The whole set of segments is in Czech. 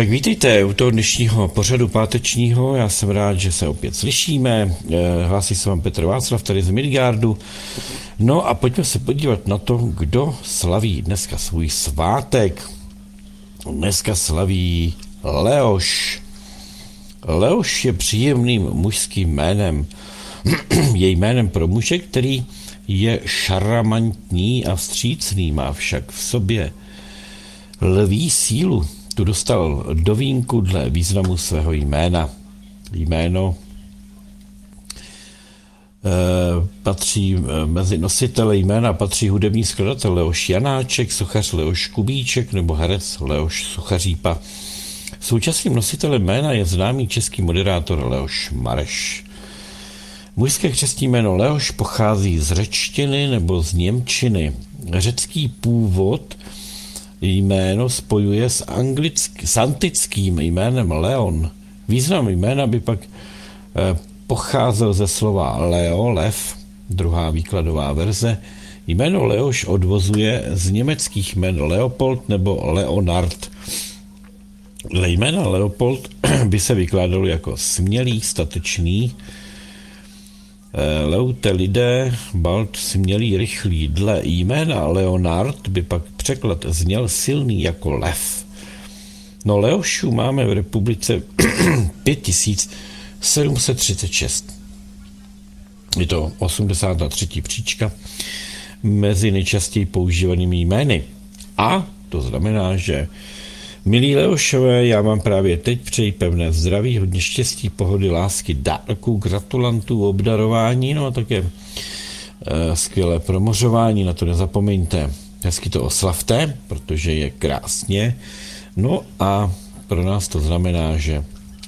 Tak vítejte u toho dnešního pořadu pátečního, já jsem rád, že se opět slyšíme, hlásí se vám Petr Václav tady z Midgardu. No a pojďme se podívat na to, kdo slaví dneska svůj svátek. Dneska slaví Leoš. Leoš je příjemným mužským jménem, je jménem pro muže, který je šarmantní a vstřícný, má však v sobě lví sílu. Tu dostal do vínku dle významu svého jména. Jméno patří mezi nositele jména patří hudební skladatel Leoš Janáček, sochař Leoš Kubíček nebo herec Leoš Suchařípa. Současným nositelem jména je známý český moderátor Leoš Mareš. Mužské křestní jméno Leoš pochází z řečtiny nebo z němčiny. Řecký původ jméno spojuje s antickým jménem Leon. Význam jména by pak pocházel ze slova Leo, lev, druhá výkladová verze. Jméno Leoš odvozuje z německých jmen Leopold nebo Leonard. Dle jména Leopold by se vykládalo jako smělý, statečný, leute lidé, bald smělý, rychlý. Dle jména Leonard by pak překlad zněl silný jako lev. No Leošů máme v republice 5736. Je to 83. příčka mezi nejčastěji používanými jmény. A to znamená, že milí Leošové, já vám právě teď přeji pevné zdraví, hodně štěstí, pohody, lásky, dárků, gratulantů, obdarování, no a také skvělé promořování, na to nezapomeňte. Hezky to oslavte, protože je krásně. No a pro nás to znamená, že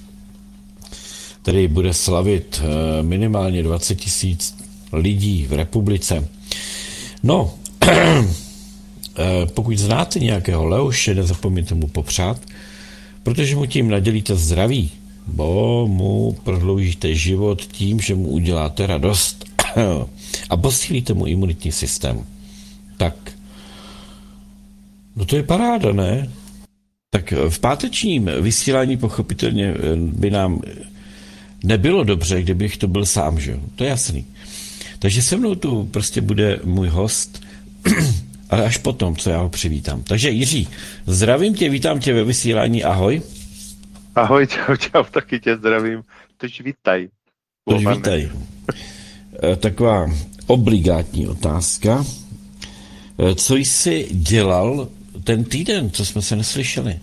tady bude slavit minimálně 20 000 lidí v republice. No, pokud znáte nějakého Leoše, nezapomeňte mu popřát, protože mu tím nadělíte zdraví, bo mu prodloužíte život tím, že mu uděláte radost a posílíte mu imunitní systém. Tak, no to je paráda, ne? Tak v pátečním vysílání pochopitelně by nám nebylo dobře, kdybych to byl sám, že jo? To je jasný. Takže se mnou tu prostě bude můj host, ale až potom, co já ho přivítám. Takže Jiří, zdravím tě, vítám tě ve vysílání, ahoj. Ahoj, čau, taky tě zdravím. Tož vítaj. Vítaj. Taková obligátní otázka. Co jsi dělal ten týden, co jsme se neslyšeli?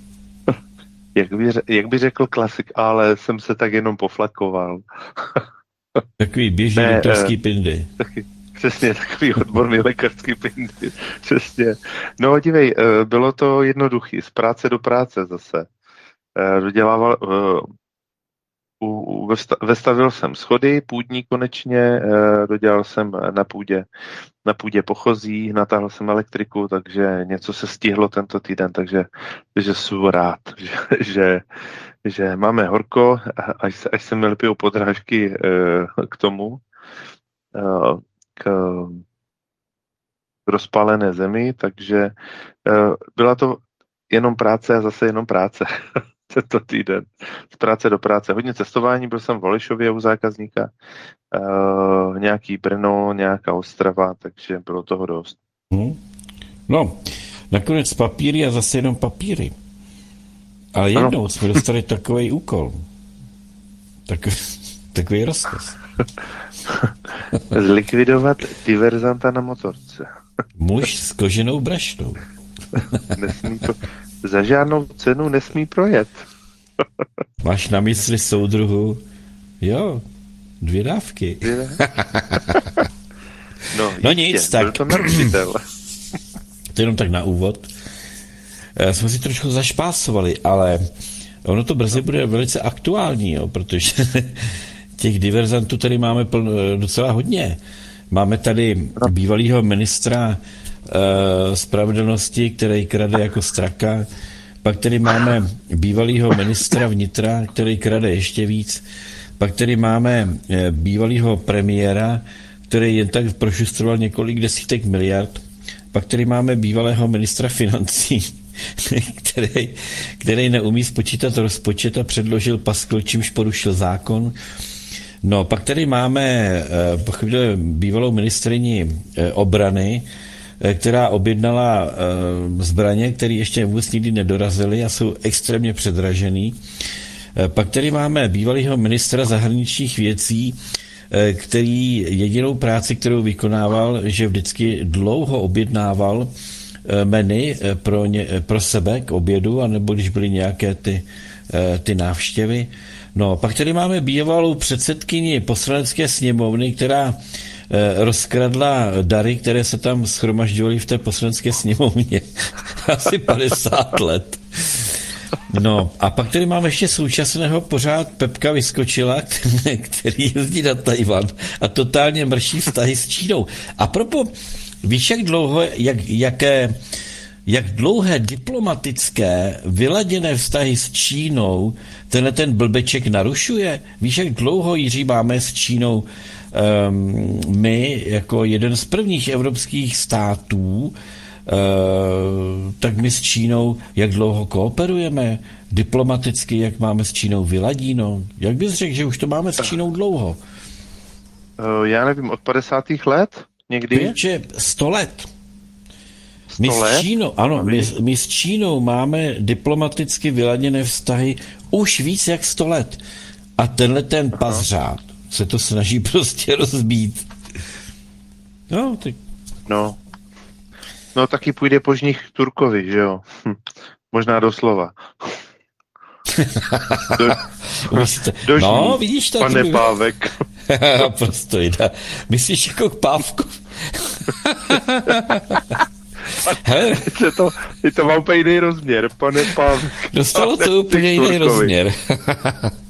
Jak by řekl klasik, ale jsem se tak jenom poflakoval. Takový běžný doktorský pindy. Taky. Přesně, takový odborný lékařský pindy. Přesně. No dívej, bylo to jednoduchý, z práce do práce zase. Dodělával, vestavil jsem schody, půdní konečně, dodělal jsem na půdě pochozí, natáhl jsem elektriku, takže něco se stihlo tento týden, takže jsem rád, že máme horko, až se mi lepijou podrážky k tomu, k rozpálené zemi, takže byla to jenom práce a zase jenom práce tento týden. Z práce do práce. Hodně cestování, byl jsem v Holešově u zákazníka, nějaký Brno, nějaká Ostrava, takže bylo toho dost. No, nakonec papíry a zase jenom papíry. Ale jednou jsme dostali takový úkol. Takový rozkaz. Zlikvidovat diverzanta na motorce. Muž s koženou brašnou. Za žádnou cenu nesmí projet. Máš na mysli soudruhu? Jo, 2 dávky. No nic, tak. To narušitel. To jenom tak na úvod. Jsme si trošku zašpásovali, ale ono to brzy bude velice aktuální, jo, protože těch diverzantů tady máme docela hodně. Máme tady bývalýho ministra spravedlnosti, který krade jako straka. Pak tady máme bývalýho ministra vnitra, který krade ještě víc. Pak tady máme bývalýho premiéra, který jen tak prošustroval několik desítek miliard. Pak tady máme bývalého ministra financí, který neumí spočítat rozpočet a předložil paskvil, čímž porušil zákon. No, pak tady máme pochopitelně bývalou ministryni obrany, která objednala zbraně, které ještě vůbec nikdy nedorazily a jsou extrémně předražený. Pak tady máme bývalého ministra zahraničních věcí, který jedinou práci, kterou vykonával, že vždycky dlouho objednával menu pro sebe k obědu, anebo když byly nějaké ty návštěvy. No, pak tady máme bývalou předsedkyni poslanecké sněmovny, která rozkradla dary, které se tam shromažďovaly v té poslanecké sněmovně. Asi 50 let. No, a pak tady máme ještě současného pořád Pepka Vyskočila, který jezdí na Tajvan a totálně mrší vztahy s Čínou. A propo, víš, jak dlouhé diplomatické vyladěné vztahy s Čínou ten blbeček narušuje? Víš, jak dlouho, Jiří, máme s Čínou my jako jeden z prvních evropských států, tak my s Čínou, jak dlouho kooperujeme diplomaticky, jak máme s Čínou vyladíno? Jak bys řekl, že už to máme s Čínou dlouho? Já nevím, od 50. let někdy? Pěče, 100 let. My s Čínou, ano, my s Čínou máme diplomaticky vyladěné vztahy už víc jak 100 let. A tenhle ten pazřád se to snaží prostě rozbít. No, tak... No, taky půjde po žních Turkovi, že jo? Možná doslova. No, vidíš to. Pane Pávek. Prostě jde. Myslíš jako k Pávku? Je to má úplně jiný rozměr, pane Pávek. Dostalo to úplně jiný rozměr.